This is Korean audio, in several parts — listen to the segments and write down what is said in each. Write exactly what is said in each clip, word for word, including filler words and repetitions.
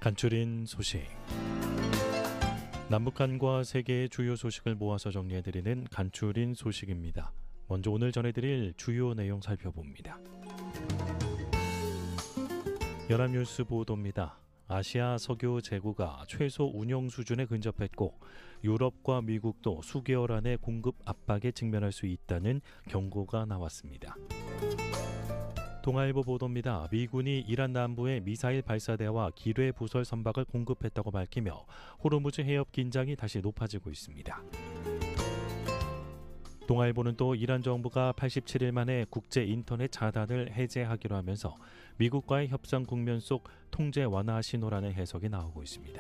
간추린 소식. 남북한과 세계의 주요 소식을 모아서 정리해드리는 간추린 소식입니다. 먼저 오늘 전해드릴 주요 내용 살펴봅니다. 연합뉴스 보도입니다. 아시아 석유 재고가 최소 운영 수준에 근접했고 유럽과 미국도 수개월 안에 공급 압박에 직면할 수 있다는 경고가 나왔습니다. 동아일보 보도입니다. 미군이 이란 남부의 미사일 발사대와 기뢰 부설 선박을 공급했다고 밝히며 호르무즈 해협 긴장이 다시 높아지고 있습니다. 동아일보는 또 이란 정부가 팔십칠 일 만에 국제 인터넷 차단을 해제하기로 하면서 미국과의 협상 국면 속 통제 완화 신호라는 해석이 나오고 있습니다.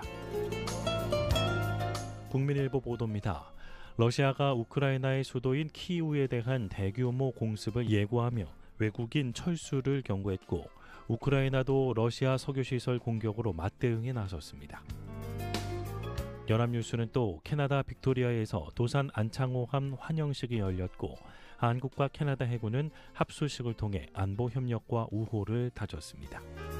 국민일보 보도입니다. 러시아가 우크라이나의 수도인 키이우에 대한 대규모 공습을 예고하며 외국인 철수를 경고했고 우크라이나도 러시아 석유시설 공격으로 맞대응에 나섰습니다. 연합뉴스는 또 캐나다 빅토리아에서 도산 안창호함 환영식이 열렸고 한국과 캐나다 해군은 합수식을 통해 안보 협력과 우호를 다졌습니다.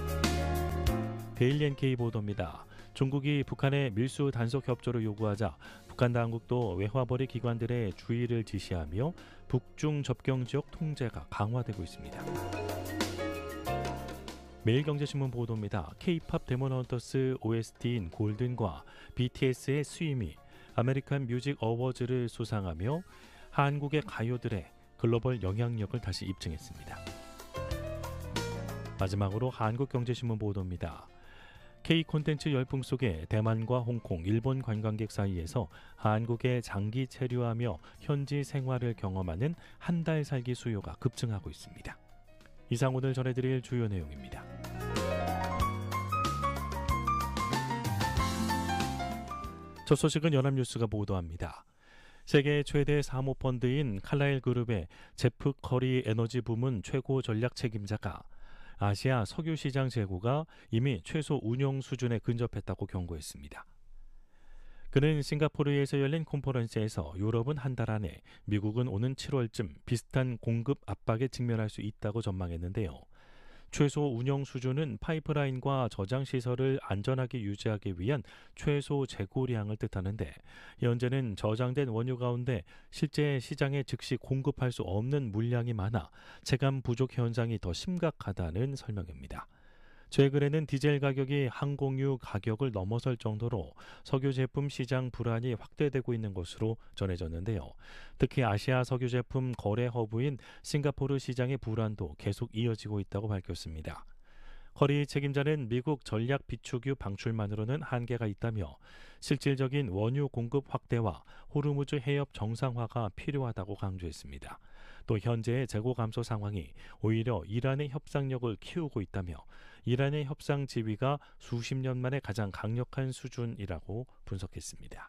데일리 엔케이 보도입니다. 중국이 북한의 밀수 단속 협조를 요구하자 북한 당국도 외화벌이 기관들의 주의를 지시하며 북중 접경 지역 통제가 강화되고 있습니다. 매일경제신문 보도입니다. K-팝 데몬헌터스 오에스티인 골든과 비티에스의 스위미, 아메리칸 뮤직 어워즈를 수상하며 한국의 가요들의 글로벌 영향력을 다시 입증했습니다. 마지막으로 한국경제신문 보도입니다. K 콘텐츠 열풍 속에 대만과 홍콩, 일본 관광객 사이에서 한국에 장기 체류하며 현지 생활을 경험하는 한 달 살기 수요가 급증하고 있습니다. 이상 오늘 전해드릴 주요 내용입니다. 첫 소식은 연합뉴스가 보도합니다. 세계 최대 사모펀드인 칼라일 그룹의 제프 커리 에너지 부문 최고 전략 책임자가 아시아 석유 시장 재고가 이미 최소 운용 수준에 근접했다고 경고했습니다. 그는 싱가포르에서 열린 컨퍼런스에서 유럽은 한 달 안에, 미국은 오는 칠월쯤 비슷한 공급 압박에 직면할 수 있다고 전망했는데요. 최소 운영 수준은 파이프라인과 저장 시설을 안전하게 유지하기 위한 최소 재고량을 뜻하는데 현재는 저장된 원유 가운데 실제 시장에 즉시 공급할 수 없는 물량이 많아 체감 부족 현상이 더 심각하다는 설명입니다. 최근에는 디젤 가격이 항공유 가격을 넘어설 정도로 석유 제품 시장 불안이 확대되고 있는 것으로 전해졌는데요. 특히 아시아 석유 제품 거래 허브인 싱가포르 시장의 불안도 계속 이어지고 있다고 밝혔습니다. 커리 책임자는 미국 전략 비축유 방출만으로는 한계가 있다며 실질적인 원유 공급 확대와 호르무즈 해협 정상화가 필요하다고 강조했습니다. 또 현재의 재고 감소 상황이 오히려 이란의 협상력을 키우고 있다며 이란의 협상 지위가 수십 년 만에 가장 강력한 수준이라고 분석했습니다.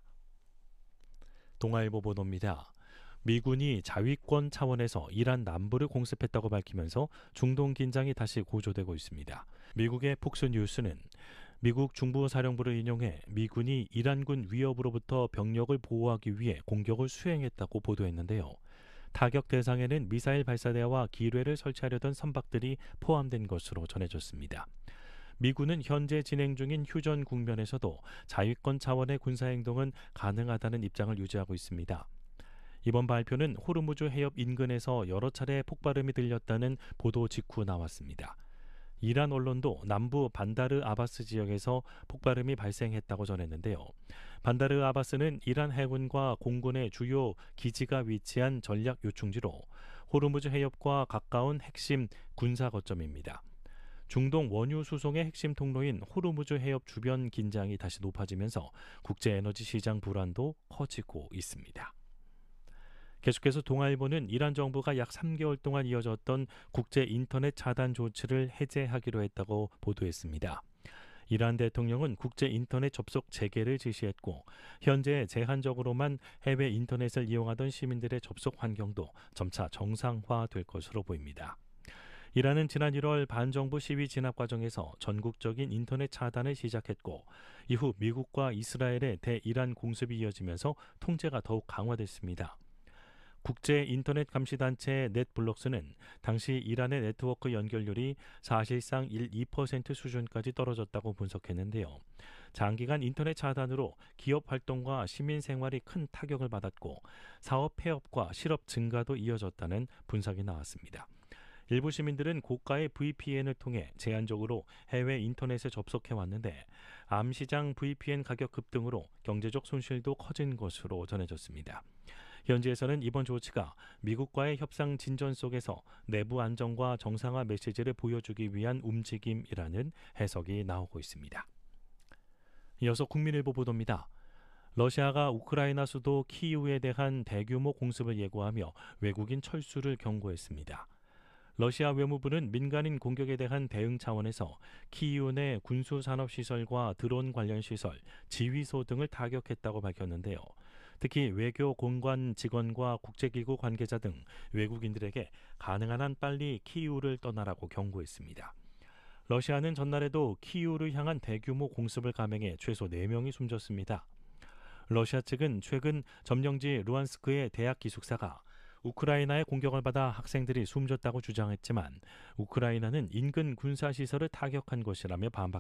동아일보 보도입니다. 미군이 자위권 차원에서 이란 남부를 공습했다고 밝히면서 중동 긴장이 다시 고조되고 있습니다. 미국의 폭스뉴스는 미국 중부사령부를 인용해 미군이 이란군 위협으로부터 병력을 보호하기 위해 공격을 수행했다고 보도했는데요. 타격 대상에는 미사일 발사대와 기뢰를 설치하려던 선박들이 포함된 것으로 전해졌습니다. 미군은 현재 진행 중인 휴전 국면에서도 자위권 차원의 군사행동은 가능하다는 입장을 유지하고 있습니다. 이번 발표는 호르무즈 해협 인근에서 여러 차례 폭발음이 들렸다는 보도 직후 나왔습니다. 이란 언론도 남부 반다르 아바스 지역에서 폭발음이 발생했다고 전했는데요. 반다르 아바스는 이란 해군과 공군의 주요 기지가 위치한 전략 요충지로 호르무즈 해협과 가까운 핵심 군사 거점입니다. 중동 원유 수송의 핵심 통로인 호르무즈 해협 주변 긴장이 다시 높아지면서 국제 에너지 시장 불안도 커지고 있습니다. 계속해서 동아일보는 이란 정부가 약 삼 개월 동안 이어졌던 국제 인터넷 차단 조치를 해제하기로 했다고 보도했습니다. 이란 대통령은 국제 인터넷 접속 재개를 지시했고 현재 제한적으로만 해외 인터넷을 이용하던 시민들의 접속 환경도 점차 정상화될 것으로 보입니다. 이란은 지난 일월 반정부 시위 진압 과정에서 전국적인 인터넷 차단을 시작했고 이후 미국과 이스라엘의 대이란 공습이 이어지면서 통제가 더욱 강화됐습니다. 국제 인터넷 감시 단체 넷블록스는 당시 이란의 네트워크 연결률이 사실상 일, 이 퍼센트 수준까지 떨어졌다고 분석했는데요. 장기간 인터넷 차단으로 기업 활동과 시민 생활이 큰 타격을 받았고 사업 폐업과 실업 증가도 이어졌다는 분석이 나왔습니다. 일부 시민들은 고가의 브이피엔을 통해 제한적으로 해외 인터넷에 접속해 왔는데 암시장 브이피엔 가격 급등으로 경제적 손실도 커진 것으로 전해졌습니다. 현지에서는 이번 조치가 미국과의 협상 진전 속에서 내부 안정과 정상화 메시지를 보여주기 위한 움직임이라는 해석이 나오고 있습니다. 이어서 국민일보 보도입니다. 러시아가 우크라이나 수도 키이우에 대한 대규모 공습을 예고하며 외국인 철수를 경고했습니다. 러시아 외무부는 민간인 공격에 대한 대응 차원에서 키이우 내 군수산업시설과 드론 관련 시설, 지휘소 등을 타격했다고 밝혔는데요. 특히 외교 공관 직원과 국제기구 관계자 등 외국인들에게 가능한 한 빨리 키이우를 떠나라고 경고했습니다. 러시아는 전날에도 키이우를 향한 대규모 공습을 감행해 최소 네 명이 숨졌습니다. 러시아 측은 최근 점령지 루안스크의 대학 기숙사가 우크라이나의 공격을 받아 학생들이 숨졌다고 주장했지만 우크라이나는 인근 군사시설을 타격한 것이라며 반박했습니다.